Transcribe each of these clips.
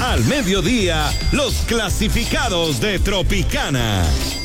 Al mediodía, los clasificados de Tropicana.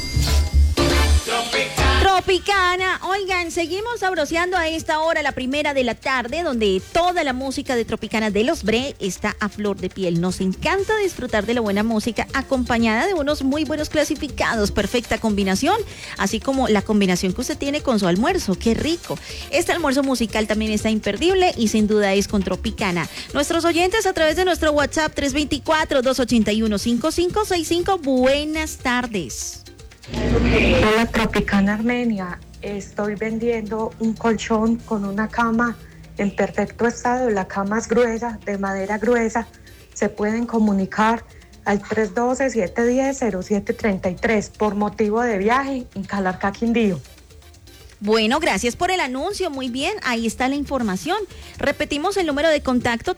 Tropicana, oigan, seguimos sabroseando a esta hora, la primera de la tarde, donde toda la música de Tropicana de los Bre está a flor de piel. Nos encanta disfrutar de la buena música acompañada de unos muy buenos clasificados, perfecta combinación, así como la combinación que usted tiene con su almuerzo, qué rico. Este almuerzo musical también está imperdible y sin duda es con Tropicana. Nuestros oyentes a través de nuestro WhatsApp 324-281-5565, buenas tardes. Hola, Tropicana Armenia. Estoy vendiendo un colchón con una cama en perfecto estado. La cama es gruesa, de madera gruesa. Se pueden comunicar al 312-710-0733 por motivo de viaje en Calarcá, Quindío. Bueno, gracias por el anuncio, muy bien, ahí está la información. Repetimos el número de contacto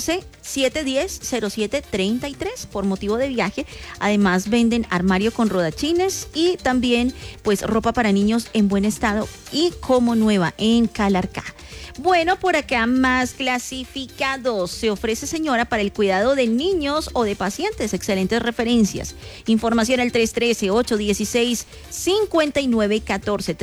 312-710-0733 por motivo de viaje. Además venden armario con rodachines y también pues ropa para niños en buen estado y como nueva en Calarcá. Bueno, por acá más clasificados. Se ofrece, señora, para el cuidado de niños o de pacientes. Excelentes referencias. Información al 313-816-5914.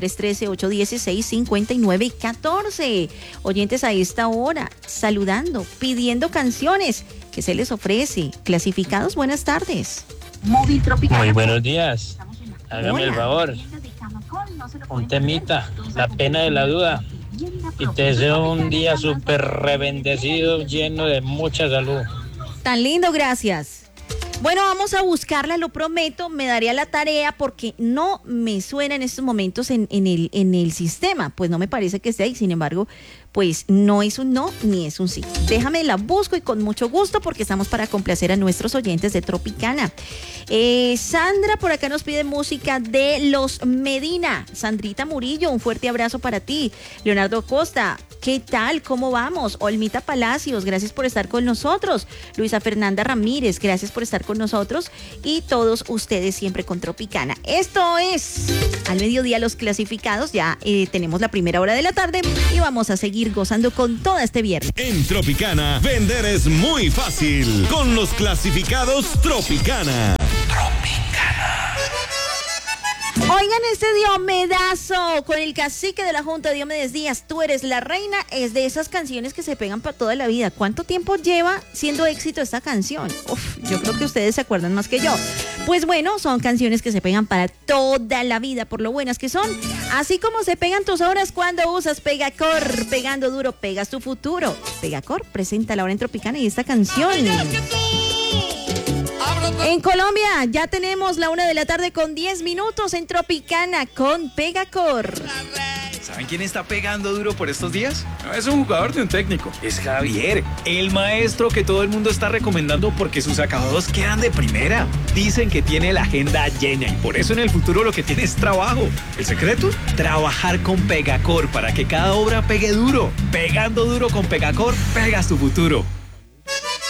313-816-5914. Oyentes a esta hora, saludando, pidiendo canciones. ¿Qué se les ofrece? Clasificados, buenas tardes. Muy buenos días. Hágame el favor. Un temita, la pena de la duda. Y te deseo un día súper rebendecido, lleno de mucha salud. Tan lindo, gracias. Bueno, vamos a buscarla, lo prometo, me daría la tarea porque no me suena en estos momentos en el sistema, pues no me parece que esté ahí, sin embargo, pues no es un no ni es un sí. Déjame la busco y con mucho gusto porque estamos para complacer a nuestros oyentes de Tropicana. Sandra por acá nos pide música de Los Medina. Sandrita Murillo, un fuerte abrazo para ti. Leonardo Costa, ¿qué tal? ¿Cómo vamos? Olmita Palacios, gracias por estar con nosotros. Luisa Fernanda Ramírez, gracias por estar con nosotros y todos ustedes siempre con Tropicana. Esto es Al Mediodía los clasificados, ya tenemos la primera hora de la tarde y vamos a seguir gozando con toda este viernes. En Tropicana, vender es muy fácil con los clasificados Tropicana. Oigan, este Diomedazo con el cacique de la Junta, Diomedes Díaz, Tú eres la reina, es de esas canciones que se pegan para toda la vida. ¿Cuánto tiempo lleva siendo éxito esta canción? Uf, yo creo que ustedes se acuerdan más que yo. Pues bueno, son canciones que se pegan para toda la vida por lo buenas que son. Así como se pegan tus horas cuando usas Pegacor. Pegando duro, pegas tu futuro. Pegacor presenta la hora en Tropicana y esta canción. En Colombia ya tenemos la 1 de la tarde con 10 minutos en Tropicana con Pegacor. ¿Saben quién está pegando duro por estos días? No es un jugador de un técnico, es Javier, el maestro que todo el mundo está recomendando porque sus acabados quedan de primera. Dicen que tiene la agenda llena y por eso en el futuro lo que tiene es trabajo. ¿El secreto? Trabajar con Pegacor para que cada obra pegue duro. Pegando duro con Pegacor, pegas tu futuro.